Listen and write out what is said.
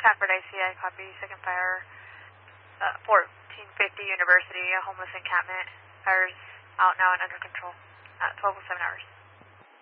Stafford ICI, copy. Second fire, 1450 University, a homeless encampment. Fire's out now and under control at 12:07 hours.